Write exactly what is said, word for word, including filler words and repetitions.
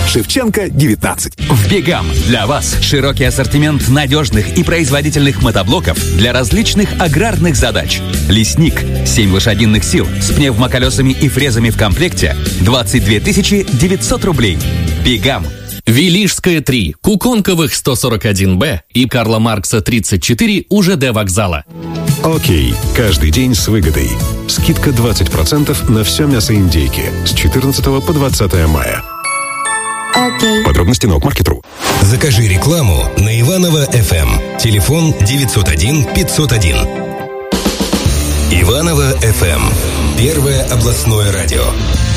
Шевченко, девятнадцать. В Бигам для вас широкий ассортимент надежных и производительных мотоблоков для различных аграрных задач. Лесник – семь лошадиных сил с пневмоколесами и фрезами в комплекте – двадцать две тысячи девятьсот рублей. Бигам. Велижская три, Куконковых сто сорок один Б и Карла Маркса тридцать четыре у ЖД вокзала. Окей. Каждый день с выгодой. Скидка двадцать процентов на все мясо индейки с четырнадцатого по двадцатое мая. Окей. Подробности на окмаркет.ру. Закажи рекламу на Иваново эф эм. Телефон девятьсот один пятьсот один. Иваново эф эм. Первое областное радио.